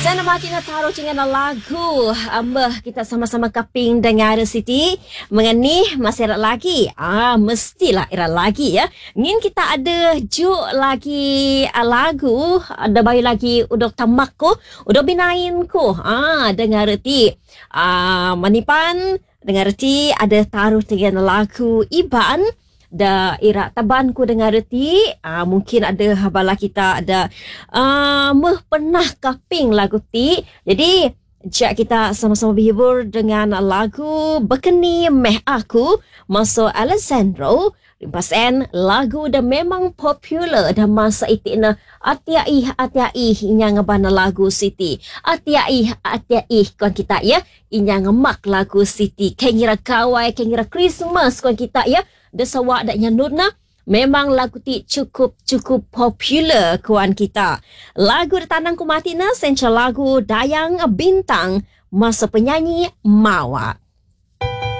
Sana mati na taruh dengan lagu ambah kita sama-sama kaping dengar Siti mengani masih ada lagi mestilah era lagi ya ngin kita ada juk lagi lagu ada bayi lagi udah tamak ko udah binain ko dengar ti manipan dengar ti ada taruh dengan lagu Iban da ira taban ku dengar reti mungkin ada habala kita ada pernah kaping lagu ti jadi jak kita sama-sama berhibur dengan lagu Bekeni Meh Aku masuk Alessandro Rimpasen lagu dah memang popular dah masa itu na atiai inya ngebana lagu Siti atiai kawan kita ya inya ngemak lagu Siti kengira kawai kengira Christmas kawan kita ya desawak daknya nurna memang lagu ti cukup popular kawan kita. Lagu Tanang Ku Mati na senca lagu Dayang Bintang masa penyanyi Mawar.